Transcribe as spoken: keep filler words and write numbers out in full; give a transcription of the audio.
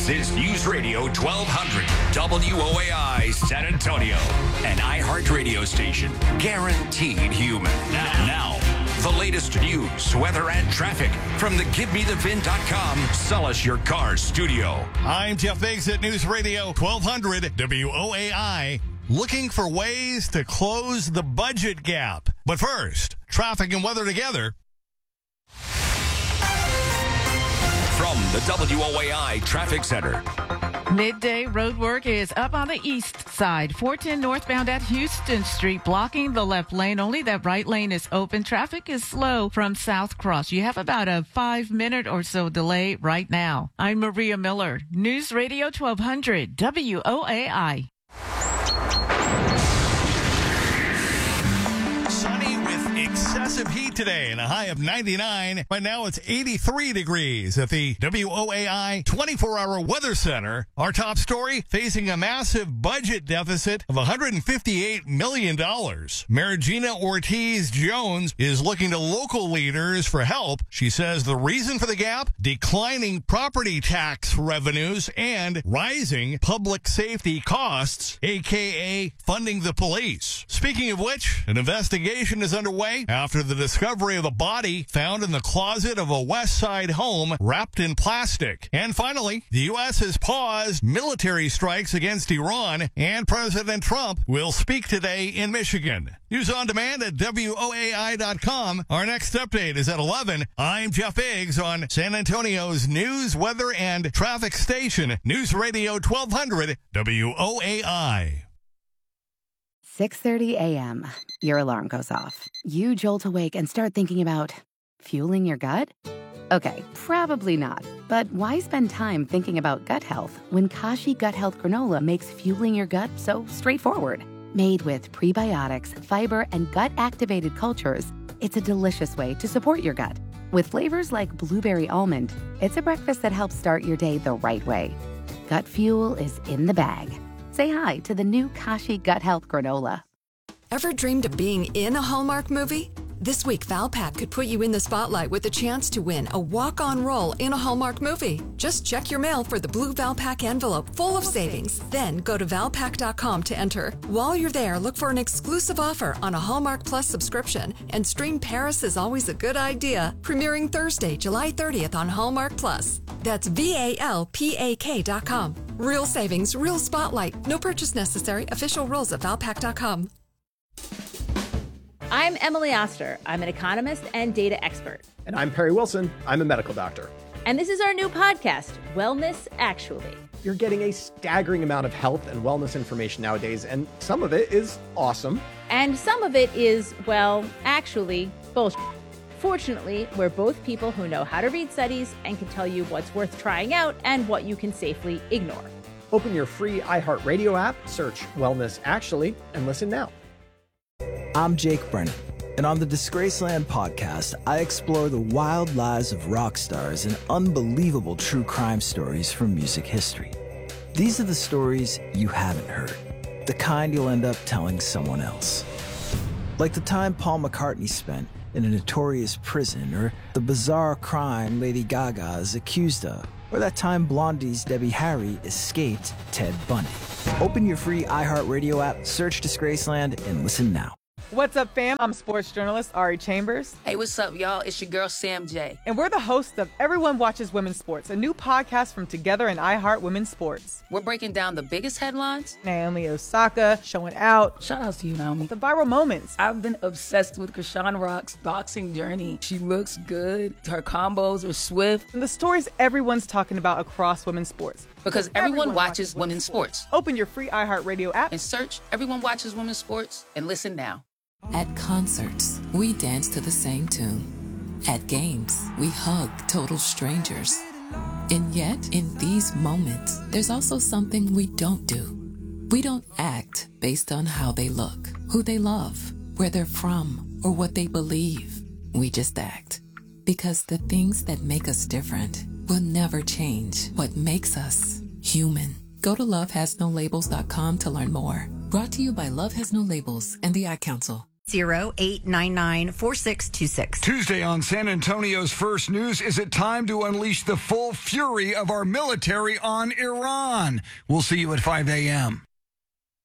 This is News Radio twelve hundred W O A I San Antonio, an iHeart radio station, guaranteed human. Now, now, the latest news, weather, and traffic from the Give Me The Vin dot com Sell Us Your Car studio. I'm Jeff Biggs at News Radio twelve hundred W O A I. Looking for ways to close the budget gap. But first, traffic and weather together. From the W O A I Traffic Center. Midday road work is up on the east side. four ten northbound at Houston Street, blocking the left lane. Only that right lane is open. Traffic is slow from South Cross. You have about a five minute or so delay right now. I'm Maria Miller, News Radio twelve hundred W O A I. Sunny with excessive heat today and a high of ninety-nine. Right now it's eighty-three degrees at the W O A I twenty-four hour Weather Center. Our top story, facing a massive budget deficit of one hundred fifty-eight million dollars. Mayor Gina Ortiz Jones is looking to local leaders for help. She says the reason for the gap, declining property tax revenues and rising public safety costs, aka funding the police. Speaking of which, an investigation is underway after the discovery of a body found in the closet of a West Side home wrapped in plastic. And finally, the U S has paused military strikes against Iran, and President Trump will speak today in Michigan. News on demand at W O A I dot com. Our next update is at eleven. I'm Jeff Biggs on San Antonio's news, weather, and traffic station, News Radio twelve hundred W O A I. six thirty a.m. Your alarm goes off. You jolt awake and start thinking about fueling your gut? Okay, probably not. But why spend time thinking about gut health when Kashi Gut Health Granola makes fueling your gut so straightforward? Made with prebiotics, fiber, and gut-activated cultures, it's a delicious way to support your gut. With flavors like blueberry almond, it's a breakfast that helps start your day the right way. Gut fuel is in the bag. Say hi to the new Kashi Gut Health Granola. Ever dreamed of being in a Hallmark movie? This week, Valpak could put you in the spotlight with a chance to win a walk-on role in a Hallmark movie. Just check your mail for the blue Valpak envelope full of savings. Then go to Valpak dot com to enter. While you're there, look for an exclusive offer on a Hallmark Plus subscription and stream Paris is Always a Good Idea, premiering Thursday, July thirtieth on Hallmark Plus. That's V A L P A K dot com. Real savings, real spotlight. No purchase necessary. Official rules at Valpak dot com. I'm Emily Oster. I'm an economist and data expert. And I'm Perry Wilson. I'm a medical doctor. And this is our new podcast, Wellness Actually. You're getting a staggering amount of health and wellness information nowadays, and some of it is awesome. And some of it is, well, actually, bullshit. Fortunately, we're both people who know how to read studies and can tell you what's worth trying out and what you can safely ignore. Open your free iHeartRadio app, search Wellness Actually, and listen now. I'm Jake Brennan, and on the Disgraceland podcast, I explore the wild lives of rock stars and unbelievable true crime stories from music history. These are the stories you haven't heard, the kind you'll end up telling someone else. Like the time Paul McCartney spent in a notorious prison, or the bizarre crime Lady Gaga is accused of, or that time Blondie's Debbie Harry escaped Ted Bundy. Open your free iHeartRadio app, search Disgraceland, and listen now. What's up, fam? I'm sports journalist Ari Chambers. Hey, what's up, y'all? It's your girl, Sam J. And we're the hosts of Everyone Watches Women's Sports, a new podcast from Together and iHeart Women's Sports. We're breaking down the biggest headlines. Naomi Osaka showing out. Shout out to you, Naomi. The viral moments. I've been obsessed with Krishan Rock's boxing journey. She looks good. Her combos are swift. And the stories everyone's talking about across women's sports. Because everyone, everyone watches, watches women's sports. sports. Open your free iHeartRadio app and search Everyone Watches Women's Sports and listen now. At concerts, we dance to the same tune. At games, we hug total strangers. And yet, in these moments, there's also something we don't do. We don't act based on how they look, who they love, where they're from, or what they believe. We just act. Because the things that make us different will never change what makes us human. Go to love has no labels dot com to learn more. Brought to you by Love Has No Labels and the Ad Council. zero eight nine nine four six two six. Tuesday on San Antonio's First News, is it time to unleash the full fury of our military on Iran? We'll see you at five a.m.